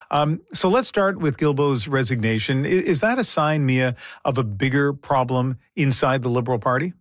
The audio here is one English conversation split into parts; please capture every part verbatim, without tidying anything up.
Um, so let's start with Guilbeault's resignation. Is, is that a sign, Mia, of a bigger problem inside the Liberal Party?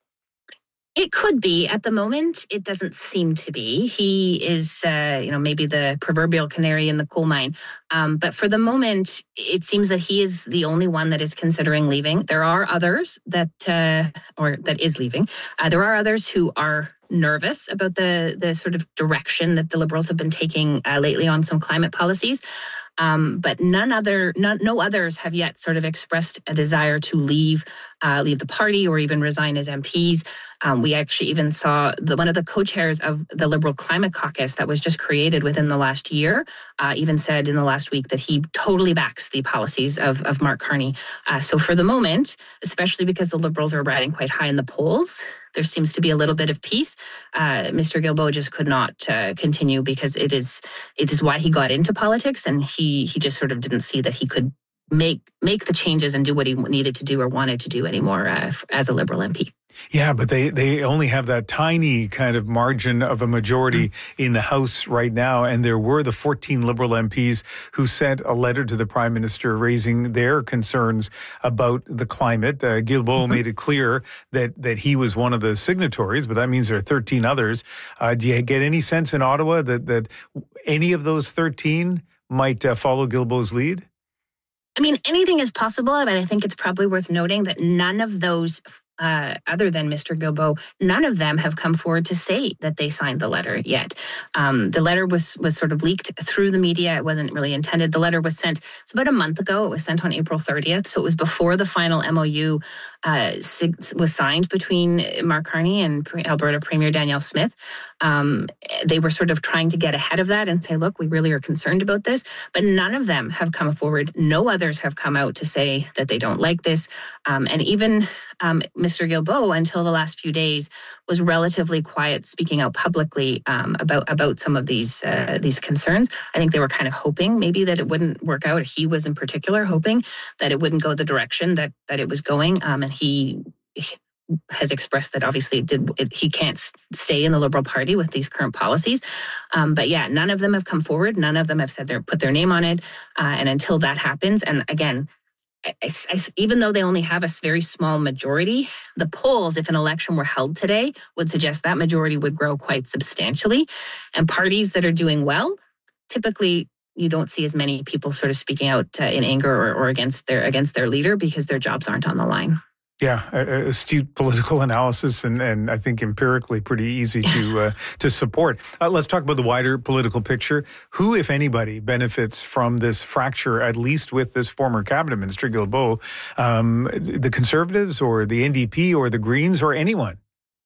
It could be. At the moment, it doesn't seem to be. He is, uh, you know, maybe the proverbial canary in the coal mine. Um, but for the moment, it seems that he is the only one that is considering leaving. There are others that, uh, or that is leaving. Uh, there are others who are nervous about the the sort of direction that the Liberals have been taking uh, lately on some climate policies. Um, but none other, none, no others have yet sort of expressed a desire to leave, uh, leave the party or even resign as M Ps. Um, we actually even saw the, one of the co-chairs of the Liberal Climate Caucus that was just created within the last year, uh, even said in the last week that he totally backs the policies of, of Mark Carney. Uh, so for the moment, especially because the Liberals are riding quite high in the polls, there seems to be a little bit of peace. Uh, Mister Guilbeault just could not uh, continue because it is it is why he got into politics, and he he just sort of didn't see that he could make make the changes and do what he needed to do or wanted to do anymore uh, as a Liberal M P. Yeah, but they, they only have that tiny kind of margin of a majority mm-hmm. in the House right now. And there were the fourteen Liberal M Ps who sent a letter to the Prime Minister raising their concerns about the climate. Uh, Guilbeault mm-hmm. made it clear that, that he was one of the signatories, but that means there are thirteen others. Uh, do you get any sense in Ottawa that, that any of those thirteen might uh, follow Guilbeault's lead? I mean, anything is possible, but I think it's probably worth noting that none of those Uh, other than Mister Guilbeault, none of them have come forward to say that they signed the letter yet. Um, the letter was was sort of leaked through the media. It wasn't really intended. The letter was sent, it's about a month ago. It was sent on April thirtieth. So it was before the final M O U uh, was signed between Mark Carney and Alberta Premier Danielle Smith. Um, they were sort of trying to get ahead of that and say, look, we really are concerned about this. But none of them have come forward. No others have come out to say that they don't like this. Um, and even um, Mister Guilbeault, until the last few days, was relatively quiet, speaking out publicly um, about about some of these uh, these concerns. I think they were kind of hoping maybe that it wouldn't work out. He was in particular hoping that it wouldn't go the direction that that it was going. Um, and he, he has expressed that obviously it did, it, he can't stay in the Liberal Party with these current policies. Um, but yeah, none of them have come forward. None of them have said they're put their name on it. Uh, and until that happens, and again, I, I, even though they only have a very small majority, the polls, if an election were held today, would suggest that majority would grow quite substantially. And parties that are doing well, typically you don't see as many people sort of speaking out uh, in anger or, or against their against their leader because their jobs aren't on the line. Yeah, uh, astute political analysis and, and I think empirically pretty easy to uh, to support. Uh, let's talk about the wider political picture. Who, if anybody, benefits from this fracture, at least with this former cabinet minister, Guilbeault? Um, the Conservatives or the N D P or the Greens or anyone?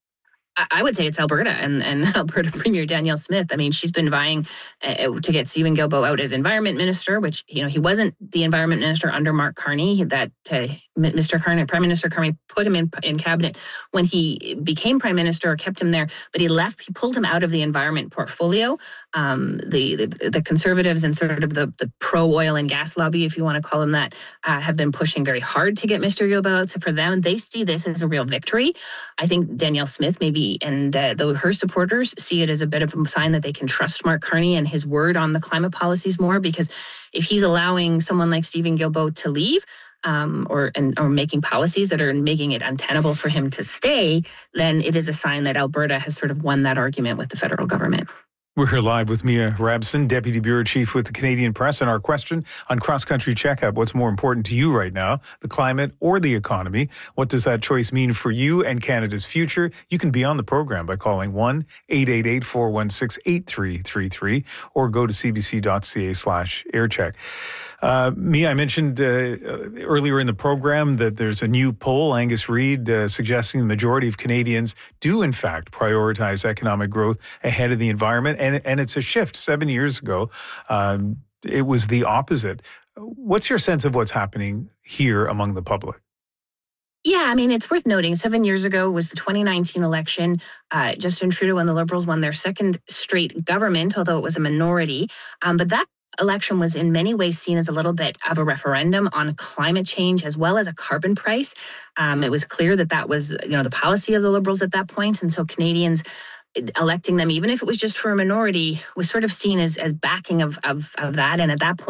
I would say it's Alberta and, and Alberta Premier Danielle Smith. I mean, she's been vying uh, to get Stephen Guilbeault out as Environment Minister, which, you know, he wasn't the Environment Minister under Mark Carney. That uh, Mister Carney, Prime Minister Carney, put him in in cabinet when he became Prime Minister, or kept him there, but he left, he pulled him out of the environment portfolio. Um, the, the the Conservatives and sort of the, the pro-oil and gas lobby, if you want to call them that, uh, have been pushing very hard to get Mister Guilbeault out. So for them, they see this as a real victory. I think Danielle Smith maybe, and uh, though her supporters see it as a bit of a sign that they can trust Mark Carney and his word on the climate policies more, because if he's allowing someone like Stephen Guilbeault to leave, Um, or and or making policies that are making it untenable for him to stay, then it is a sign that Alberta has sort of won that argument with the federal government. We're here live with Mia Rabson, Deputy Bureau Chief with the Canadian Press, and our question on Cross Country Checkup: what's more important to you right now, the climate or the economy? What does that choice mean for you and Canada's future? You can be on the program by calling one eight eight eight, four one six, eight three three three or go to cbc.ca slash aircheck. Uh, Mia, I mentioned uh, earlier in the program that there's a new poll, Angus Reid, uh, suggesting the majority of Canadians do, in fact, prioritize economic growth ahead of the environment. And, and it's a shift. Seven years ago, um, it was the opposite. What's your sense of what's happening here among the public? Yeah, I mean, it's worth noting, seven years ago was the twenty nineteen election. Uh, Justin Trudeau and the Liberals won their second straight government, although it was a minority. Um, but that election was in many ways seen as a little bit of a referendum on climate change as well as a carbon price. Um, it was clear that that was, you know, the policy of the Liberals at that point. And so Canadians electing them, even if it was just for a minority, was sort of seen as, as backing of, of, of that. And at that point,